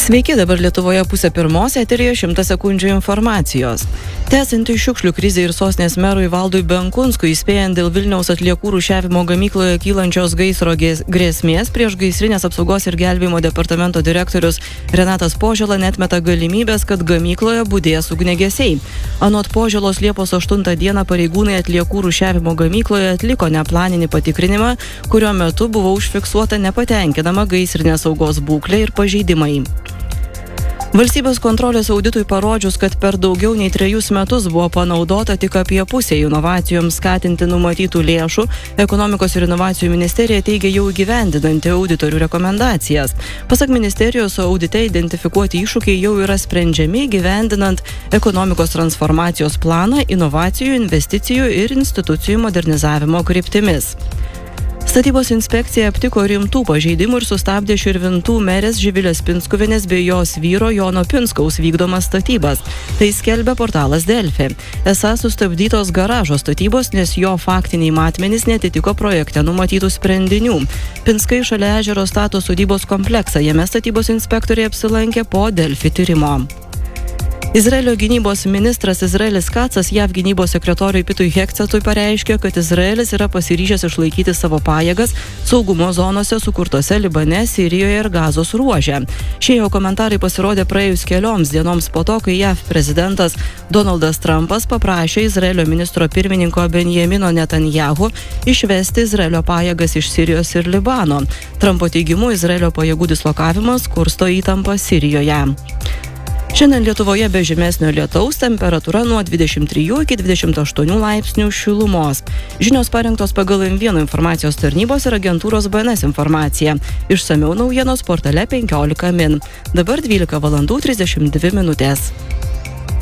Sveiki, dabar Lietuvoje 12:30 eteryje 100 sekundžių informacijos. Tęsianti šiukšlių krizė ir sostinės merui Valdui Benkunskui įspėjant dėl Vilniaus atliekų rūšiavimo gamykloje kylančios gaisro grėsmės, priešgaisrinės apsaugos ir gelbėjimo departamento direktorius Renatas Požela neatmeta galimybės, kad gamykloje budės ugniagesiai. Anot Poželos Liepos 8 dieną pareigūnai atliekų rūšiavimo gamykloje atliko neplaninį patikrinimą, kurio metu buvo užfiksuota nepatenkinama gaisrinės saugos būklė ir pažeidimai. Valstybės kontrolės auditui parodžius, kad per daugiau nei 3 metus buvo panaudota tik apie pusę inovacijoms skatinti numatytų lėšų, Ekonomikos ir inovacijų ministerija teigia jau įgyvendinanti auditorių rekomendacijas. Pasak ministerijos, audite identifikuoti iššūkiai jau yra sprendžiami įgyvendinant ekonomikos transformacijos planą inovacijų, investicijų ir institucijų modernizavimo kryptimis. Statybos inspekcija aptiko rimtų pažeidimų ir sustabdė Širvintų merės Živilės Pinskuvienės bei jos vyro Jono Pinskaus vykdomas statybas. Tai skelbia portalas Delfi. Esą sustabdytos garažo statybos, nes jo faktiniai matmenys netitiko projekte numatytų sprendinių. Pinskai šalia ežero stato sodybos kompleksą, jame statybos inspektoriai apsilankė po Delfi tyrimo. Izraelio gynybos ministras Izraelis Kacas JAV gynybos sekretoriui Pitui Heksetui pareiškė, kad Izraelis yra pasiryžęs išlaikyti savo pajėgas saugumo zonose sukurtose Libane, Sirijoje ir Gazos ruože. Šie jo komentarai pasirodė praėjus kelioms dienoms po to, kai JAV prezidentas Donaldas Trumpas paprašė Izraelio ministro pirmininko Benjamino Netanjahu išvesti Izraelio pajėgas iš Sirijos ir Libano. Trumpo teigimu, Izraelio pajėgų dislokavimas kursto įtampą Sirijoje. Šiandien Lietuvoje be žymesnio lietaus, temperatūra nuo 23 iki 28 laipsnių šilumos. Žinios parengtos pagal M1 informacijos tarnybos ir agentūros BNS informaciją. Išsamiau naujienos portale 15 min. Dabar 12:32 min.